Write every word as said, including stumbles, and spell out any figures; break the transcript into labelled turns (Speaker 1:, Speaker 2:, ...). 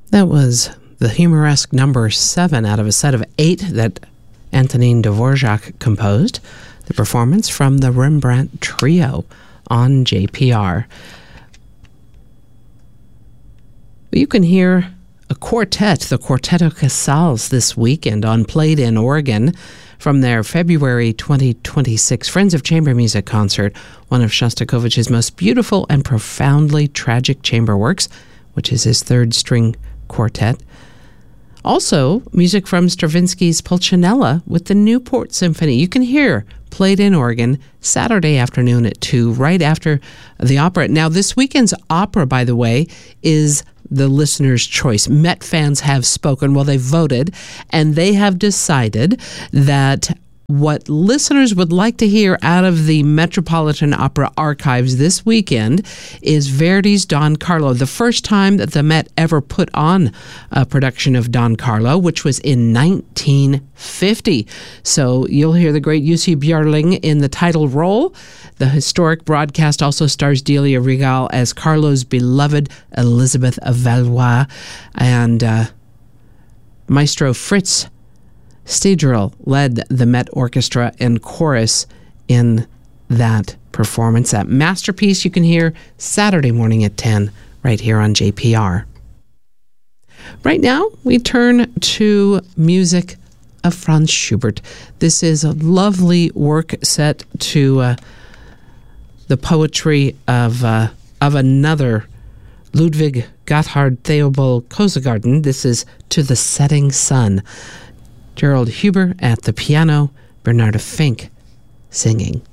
Speaker 1: That was the humoresque number seven out of a set of eight that Antonin Dvorak composed. The performance from the Rembrandt Trio on J P R. You can hear a quartet, the Quarteto Casals, this weekend on Played in Oregon from their February twenty twenty-six Friends of Chamber Music concert, one of Shostakovich's most beautiful and profoundly tragic chamber works, which is his third string quartet. Also, music from Stravinsky's Pulcinella with the Newport Symphony. You can hear Played in Oregon Saturday afternoon at two, right after the opera. Now, this weekend's opera, by the way, is the listener's choice. Met fans have spoken. Well, they voted, and they have decided that what listeners would like to hear out of the Metropolitan Opera archives this weekend is Verdi's Don Carlo, the first time that the Met ever put on a production of Don Carlo, which was in nineteen fifty. So you'll hear the great Jussi Björling in the title role. The historic broadcast also stars Delia Regal as Carlo's beloved Elizabeth of Valois, and uh, Maestro Fritz Steigerl led the Met Orchestra and chorus in that performance. That masterpiece you can hear Saturday morning at ten right here on J P R. Right now, we turn to music of Franz Schubert. This is a lovely work set to uh, the poetry of uh, of another Ludwig Gotthard Theobald Kosegarten. This is To the Setting Sun. Gerald Huber at the piano, Bernarda Fink singing.